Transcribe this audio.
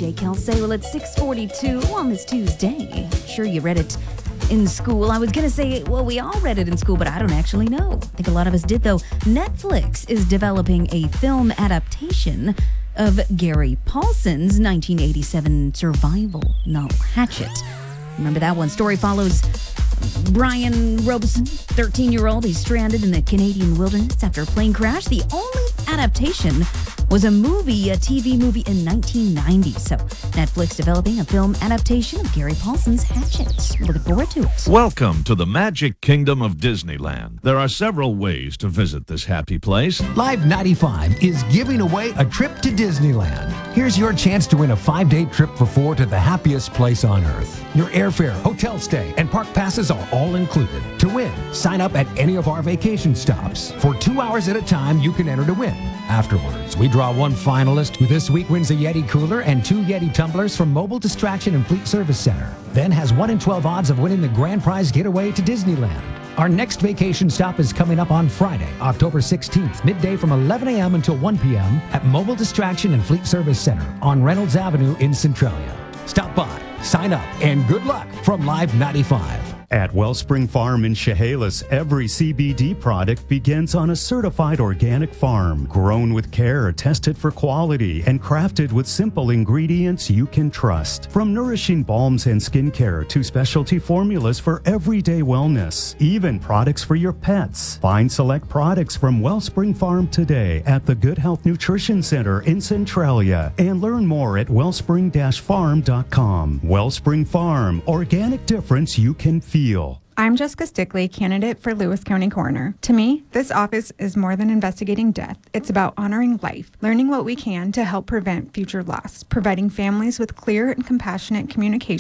Jay Kelsey. Well, it's 6:42 on this Tuesday. Sure, you read it in school. I was going to say, well, we all read it in school, but I don't actually know. I think a lot of us did, though. Netflix is developing a film adaptation of Gary Paulsen's 1987 survival novel, Hatchet. Remember that one? Story follows Brian Robeson, 13-year-old. He's stranded in the Canadian wilderness after a plane crash. The only adaptation was a TV movie in 1990. So Netflix developing a film adaptation of Gary Paulsen's Hatchet. Looking forward to it. Welcome to the Magic Kingdom of Disneyland. There are several ways to visit this happy place. Live 95 is giving away a trip to Disneyland. Here's your chance to win a 5-day trip for 4 to the happiest place on earth. Your airfare, hotel stay, and park passes are all included. To win, sign up at any of our vacation stops. For 2 hours at a time, you can enter to win. Afterwards, we draw one finalist who this week wins a Yeti cooler and 2 Yeti tumblers from Mobile Distraction and Fleet Service Center. Then has 1 in 12 odds of winning the grand prize getaway to Disneyland. Our next vacation stop is coming up on Friday, October 16th, midday from 11 a.m. until 1 p.m. at Mobile Distraction and Fleet Service Center on Reynolds Avenue in Centralia. Stop by, sign up, and good luck from Live 95. At Wellspring Farm in Chehalis, every CBD product begins on a certified organic farm, grown with care, tested for quality, and crafted with simple ingredients you can trust. From nourishing balms and skincare to specialty formulas for everyday wellness, even products for your pets. Find select products from Wellspring Farm today at the Good Health Nutrition Center in Centralia and learn more at wellspring-farm.com. Wellspring Farm, organic difference you can feel. I'm Jessica Stickley, candidate for Lewis County Coroner. To me, this office is more than investigating death. It's about honoring life, learning what we can to help prevent future loss, providing families with clear and compassionate communication